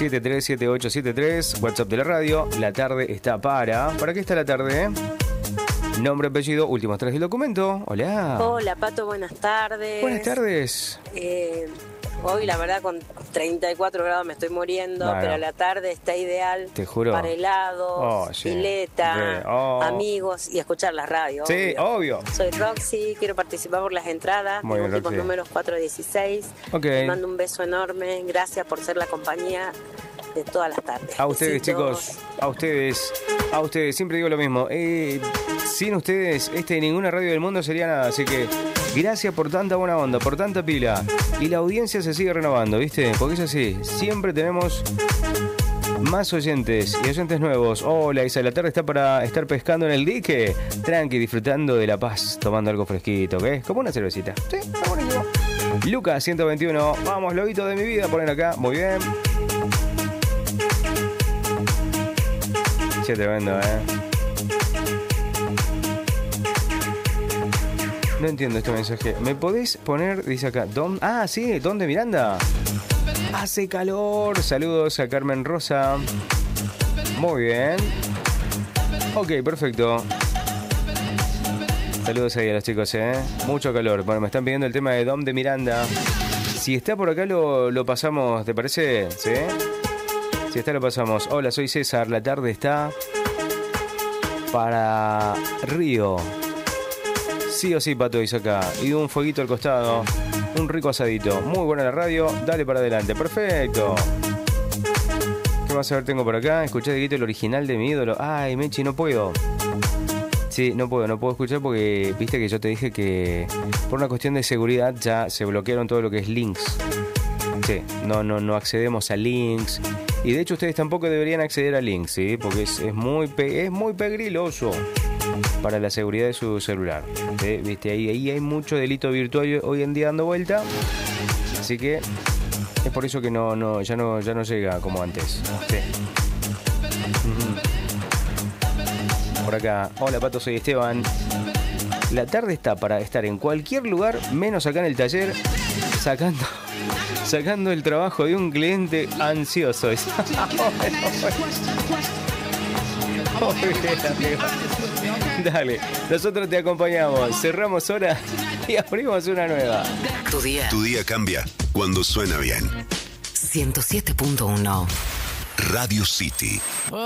737873, WhatsApp de la radio. La tarde está ¿Para qué está la tarde? Nombre, apellido, últimos 3 del documento. Hola. Hola, Pato, buenas tardes. Buenas tardes. Hoy, la verdad, con 34 grados me estoy muriendo, Bueno. pero la tarde está ideal. Te juro. Para helados, Sí. pileta, amigos y escuchar la radio. Sí, obvio. Soy Roxy, quiero participar por las entradas. Muy bien, Tengo Roxy. números 416. Ok. Te mando un beso enorme. Gracias por ser la compañía de todas las tardes. A ustedes, Besitos. chicos, a ustedes, siempre digo lo mismo. Sin ustedes, ninguna radio del mundo sería nada, así que gracias por tanta buena onda, por tanta pila. Y la audiencia se sigue renovando, ¿viste? Porque es así, siempre tenemos más oyentes y oyentes nuevos. Hola, Isa, la tarde está para estar pescando en el dique, tranqui, disfrutando de la paz, tomando algo fresquito, ¿qué? Como una cervecita. Sí, está buenísimo. Lucas 121, vamos, lobito de mi vida, ponen acá, muy bien. Che, tremendo, No entiendo este mensaje. ¿Me podés poner, dice acá, sí, Don de Miranda? Hace calor. Saludos a Carmen Rosa. Muy bien. Ok, perfecto. Saludos ahí a los chicos, Mucho calor. Bueno, me están pidiendo el tema de Don de Miranda. Si está por acá lo pasamos, ¿te parece? ¿Sí? Si está lo pasamos. Hola, soy César. La tarde está para Río. Sí o sí, Pato, dice acá. Y un fueguito al costado. Un rico asadito. Muy buena la radio. Dale para adelante. Perfecto. ¿Qué más a ver tengo por acá? Escuché, Dieguito, el original de mi ídolo. Ay, Mechi, no puedo. Sí, no puedo escuchar porque viste que yo te dije que por una cuestión de seguridad ya se bloquearon todo lo que es links. Sí, no accedemos a links. Y de hecho ustedes tampoco deberían acceder a links, ¿sí? Porque es muy pegriloso para la seguridad de su celular. ¿Sí? ¿Viste? Ahí hay mucho delito virtual hoy en día dando vuelta. Así que es por eso que ya no llega como antes. Sí. Por acá, hola Pato, soy Esteban. La tarde está para estar en cualquier lugar, menos acá en el taller, sacando el trabajo de un cliente ansioso. Dale, nosotros te acompañamos, cerramos hora y abrimos una nueva. Tu día cambia cuando suena bien. 107.1 Radio City.